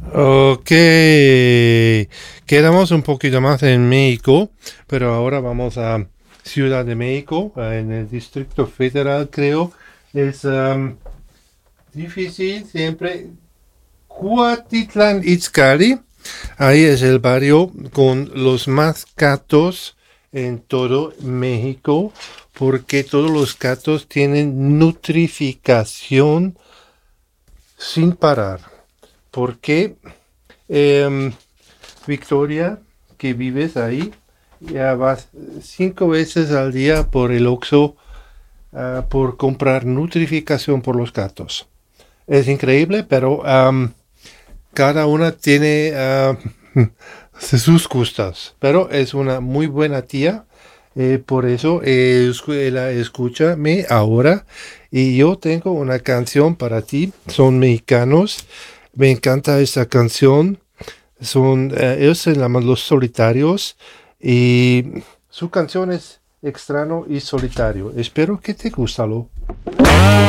Ok, quedamos un poquito más en México, pero ahora vamos a Ciudad de México, en el Distrito Federal, creo. Es difícil siempre. Cuatitlán Izcalli, ahí es el barrio con los más gatos en todo México, porque todos los gatos tienen nutrificación sin parar. Porque Victoria, que vives ahí, ya vas 5 veces al día por el Oxxo por comprar nutrificación por los gatos. Es increíble, pero cada una tiene sus gustos. Pero es una muy buena tía. Por eso ella escúchame ahora. Y yo tengo una canción para ti. Son mexicanos. Me encanta esta canción. Ellos se llaman Los Solitarios y su canción es Extraño y Solitario. Espero que te guste.